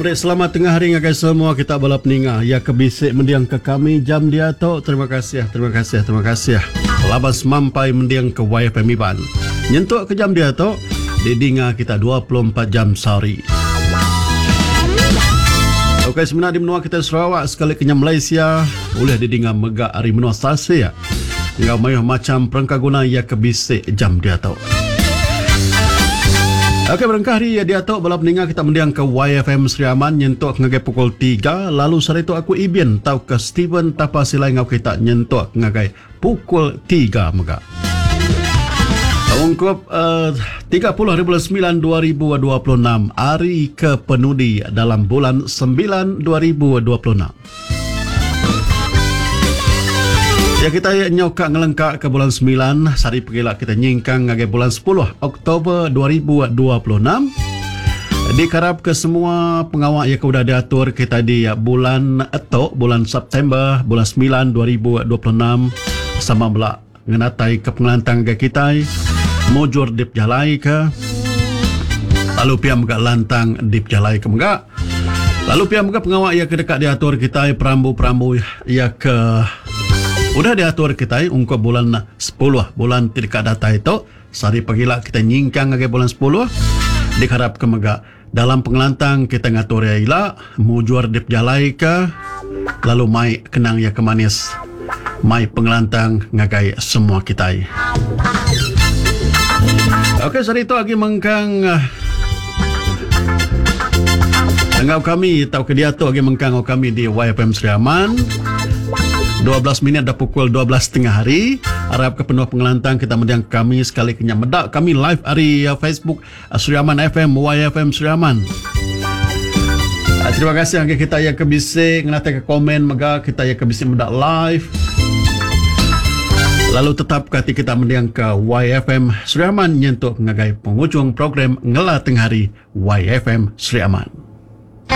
Murid selamat tengah hari ngagai semua kita balap ningah ya kebisik mendiang ke kami jam dia tok. Terima kasih. Labas mampai mendiang ke YFM Iban. Nyentuk ke jam dia tok didinga kita 24 jam sehari. Okey, sebenarnya di menua kita Sarawak sekali kenya Malaysia boleh didinga megak hari menua stasi ya. Ngau mayuh macam perangkaguna ya kebisik jam dia tok. Okey, berangkah hari dia tok balap ninga kita mendiang ke YFM Sri Aman nyentuk ngagai pukul 3. Lalu sore itu aku Ibin tau ke Steven Tapasilai ngau kita nyentuk ngagai pukul 3 megak. Ungkup 30/9/2026 hari ke penudi dalam bulan 9 2026. Ya kita nyokak ngelengkak ke bulan 9, sari pergilah kita nyingkang ngagai bulan 10 Oktober 2026. Dikarap ke semua pengawal yang sudah diatur kita di bulan etok, bulan September, bulan 9 2026 sama belak ngenatai ke pengelantang ke kita mujur dip jalai ke lalu pihak megak lantang dip jalai ke megak lalu pihak megak pengawal yang kedekat diatur kita perambu-perambu ya ke udah diatur kita ungkap bulan 10 bulan tidak data itu sehari pagilah kita nyingkang ke bulan 10 diharap ke megak dalam pengelantang kita ngatur ya ila mujur dip jalai ke lalu mai kenang ya ke manis mai pengelantang ngagai semua kita. Okey, sehari itu lagi mengkang engkau kami tahu ke dia tu lagi mengkang kami di YFM Sri Aman 12 minit dah pukul 12 tengah hari. Harap ke penuh pengelantang kita mendiang kami sekali kenyam medak kami live hari Facebook Sri Aman FM YFM Sri Aman. Terima kasih yang kita yang kebisik ngelata ke komen mega kita yang kebisik medak live. Lalu tetap kati kita mendiang ke YFM Sri Aman nyentuk ngagai penghujung program Ngela Tengah Hari YFM Sri Aman.